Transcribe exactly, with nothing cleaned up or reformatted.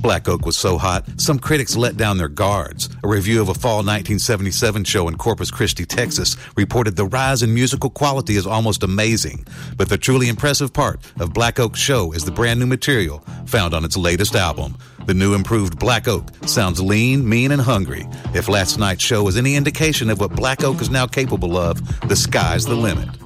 Black Oak was so hot, some critics let down their guards. A review of a fall nineteen seventy-seven show in Corpus Christi, Texas, reported the rise in musical quality is almost amazing. But the truly impressive part of Black Oak's show is the brand new material found on its latest album. The new improved Black Oak sounds lean, mean, and hungry. If last night's show is any indication of what Black Oak is now capable of, the sky's the limit.